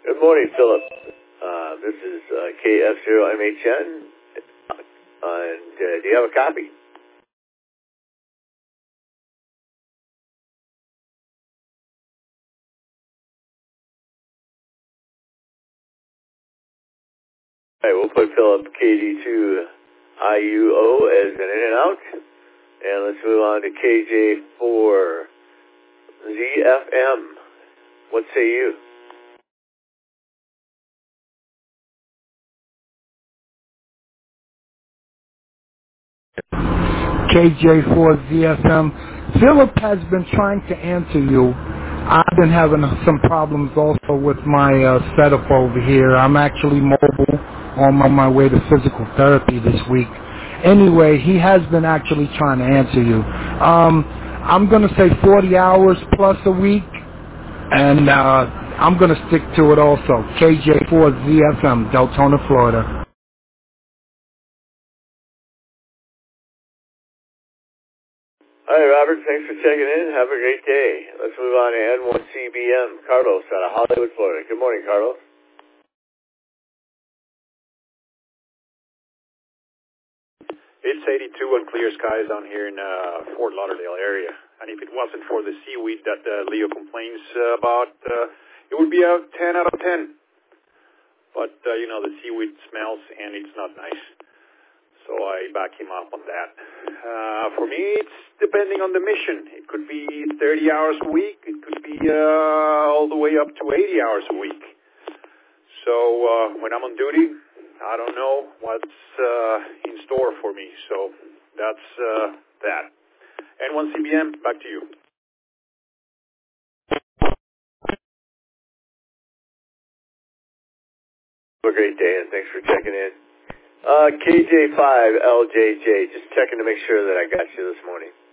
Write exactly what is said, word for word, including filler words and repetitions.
Good morning, Philip. Uh, this is uh, K F zero M H N, and uh, do you have a copy? All right, we'll put Philip K D two I U O as an in and out, and let's move on to K J four Z F M. What say you? K J four Z F M. Philip has been trying to answer you. I've been having some problems also with my uh, setup over here. I'm actually mobile on my, my way to physical therapy this week. Anyway, he has been actually trying to answer you. Um, I'm going to say forty hours plus a week, and uh, I'm going to stick to it also. K J four Z F M, Deltona, Florida. All right, Robert, thanks for checking in. Have a great day. Let's move on to N one C B M. Carlos out of Hollywood, Florida. Good morning, Carlos. It's eighty-two and clear skies down here in uh, Fort Lauderdale area. And if it wasn't for the seaweed that uh, Leo complains uh, about, uh, it would be a ten out of ten. But, uh, you know, the seaweed smells and it's not nice. So I back him up on that. Uh, for me, it's depending on the mission. It could be thirty hours a week. It could be uh, all the way up to eighty hours a week. So uh, when I'm on duty, I don't know what's uh, in store for me. So that's uh, that. N one C B M, back to you. Have a great day, and thanks for checking in. Uh, K J five L J J, just checking to make sure that I got you this morning.